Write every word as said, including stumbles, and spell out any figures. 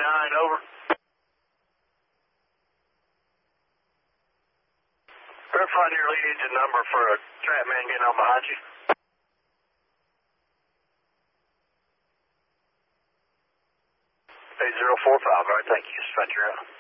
nine, over. Verify your lead engine number for a trap man getting on behind you. eight zero four five, all right, thank you. Dispatcher out.